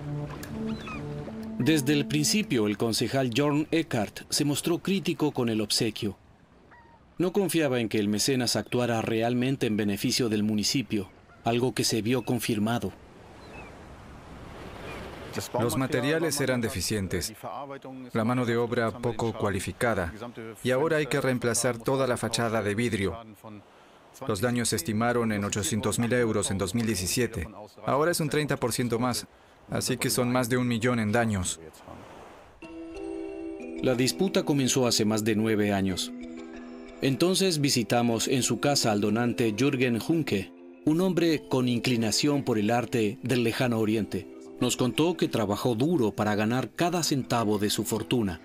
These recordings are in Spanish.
Desde el principio, el concejal Jörn Eckart se mostró crítico con el obsequio. No confiaba en que el mecenas actuara realmente en beneficio del municipio, algo que se vio confirmado. Los materiales eran deficientes, la mano de obra poco cualificada, y ahora hay que reemplazar toda la fachada de vidrio. Los daños se estimaron en 800.000 euros en 2017. Ahora es un 30% más, así que son más de 1 millón en daños. La disputa comenzó hace más de 9 años. Entonces visitamos en su casa al donante Jürgen Hunke, un hombre con inclinación por el arte del lejano oriente. Nos contó que trabajó duro para ganar cada centavo de su fortuna.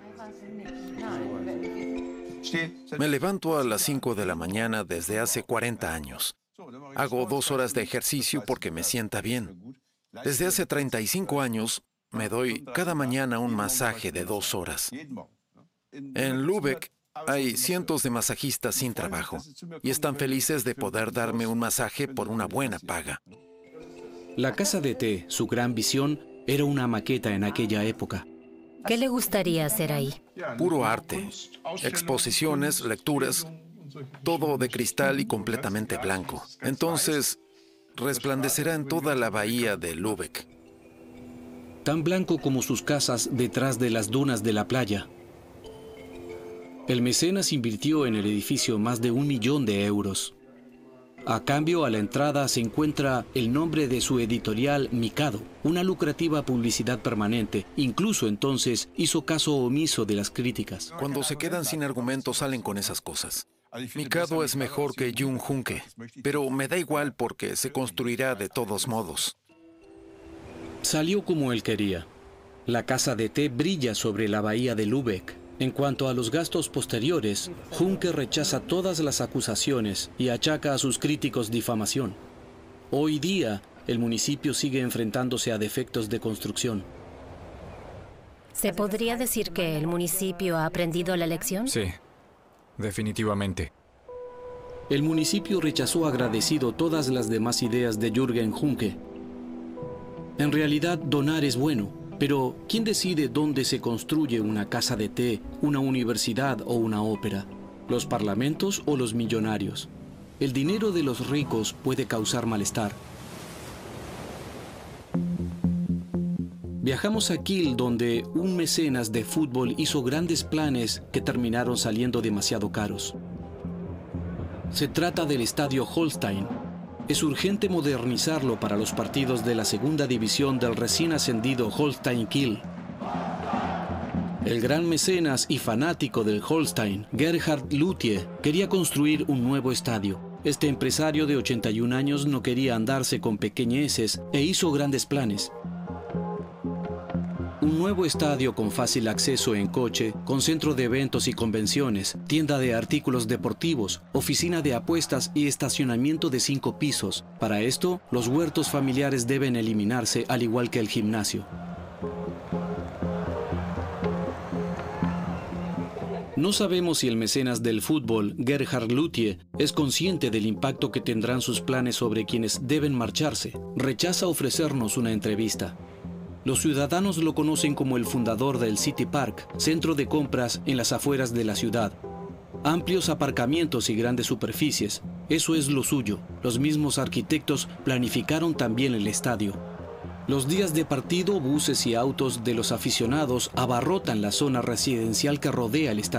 Me levanto a las 5 de la mañana desde hace 40 años. Hago 2 horas de ejercicio porque me sienta bien. Desde hace 35 años me doy cada mañana un masaje de 2 horas. En Lübeck hay cientos de masajistas sin trabajo y están felices de poder darme un masaje por una buena paga. La casa de té, su gran visión, era una maqueta en aquella época. ¿Qué le gustaría hacer ahí? Puro arte, exposiciones, lecturas, todo de cristal y completamente blanco. Entonces, resplandecerá en toda la bahía de Lübeck. Tan blanco como sus casas detrás de las dunas de la playa. El mecenas invirtió en el edificio más de 1 millón de euros. A cambio, a la entrada se encuentra el nombre de su editorial Mikado, una lucrativa publicidad permanente. Incluso entonces hizo caso omiso de las críticas. Cuando se quedan sin argumentos salen con esas cosas. Mikado es mejor que Jürgen Hunke, pero me da igual porque se construirá de todos modos. Salió como él quería. La casa de té brilla sobre la bahía de Lübeck. En cuanto a los gastos posteriores, Hunke rechaza todas las acusaciones y achaca a sus críticos difamación. Hoy día, el municipio sigue enfrentándose a defectos de construcción. ¿Se podría decir que el municipio ha aprendido la lección? Sí, definitivamente. El municipio rechazó agradecido todas las demás ideas de Jürgen Hunke. En realidad, donar es bueno. Pero, ¿quién decide dónde se construye una casa de té, una universidad o una ópera? ¿Los parlamentos o los millonarios? El dinero de los ricos puede causar malestar. Viajamos a Kiel, donde un mecenas de fútbol hizo grandes planes que terminaron saliendo demasiado caros. Se trata del estadio Holstein. Es urgente modernizarlo para los partidos de la segunda división del recién ascendido Holstein Kiel. El gran mecenas y fanático del Holstein, Gerhard Lütje, quería construir un nuevo estadio. Este empresario de 81 años no quería andarse con pequeñeces e hizo grandes planes. Un nuevo estadio con fácil acceso en coche, con centro de eventos y convenciones, tienda de artículos deportivos, oficina de apuestas y estacionamiento de 5 pisos. Para esto, los huertos familiares deben eliminarse, al igual que el gimnasio. No sabemos si el mecenas del fútbol, Gerhard Lütje, es consciente del impacto que tendrán sus planes sobre quienes deben marcharse. Rechaza ofrecernos una entrevista. Los ciudadanos lo conocen como el fundador del City Park, centro de compras en las afueras de la ciudad. Amplios aparcamientos y grandes superficies, eso es lo suyo. Los mismos arquitectos planificaron también el estadio. Los días de partido, buses y autos de los aficionados abarrotan la zona residencial que rodea el estadio.